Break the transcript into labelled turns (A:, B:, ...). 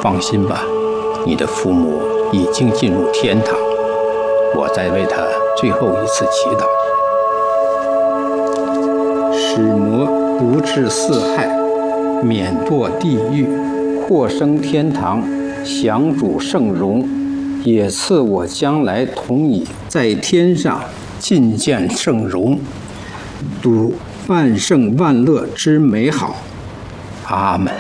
A: 放心吧，你的父母已经进入天堂，我在为他最后一次祈祷。使魔不致四害，免堕地狱，获生天堂，享主圣荣，也赐我将来同你在天上尽见圣荣，睹万圣万乐之美好。阿门。